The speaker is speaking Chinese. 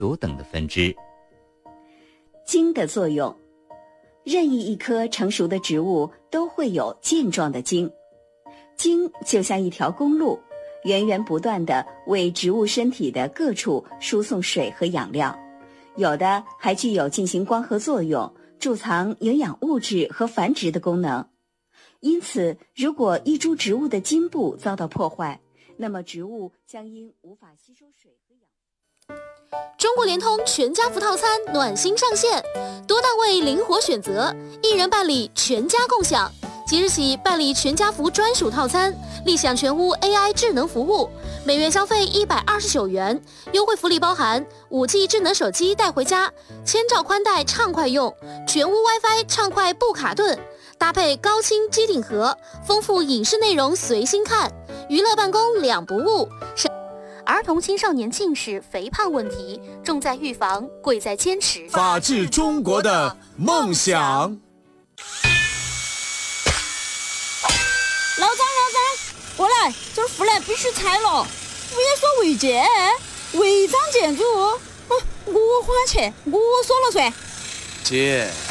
毒等的分支。 茎的作用，任意一棵成熟的植物都会有健壮的茎，茎就像一条公路，源源不断地为植物身体的各处输送水和养料，有的还具有进行光合作用、贮藏营养物质和繁殖的功能。因此，如果一株植物的茎部遭到破坏，那么植物将因无法吸收水和养分。 中国联通全家福套餐暖心上线，多档位灵活选择，一人办理全家共享。即日起办理全家福专属套餐，立享全屋 AI 智能服务，每月消费129元，优惠福利包含5G 智能手机带回家，千兆宽带畅快用，全屋 WiFi 畅快不卡顿，搭配高清机顶盒，丰富影视内容随心看，娱乐办公两不误。儿童青少年近视、肥胖问题，重在预防，贵在坚持。 法治中国的梦想。 老张，过来，这儿护栏必须拆了。物业说违建，违章建筑，我花钱，我说了算。 姐，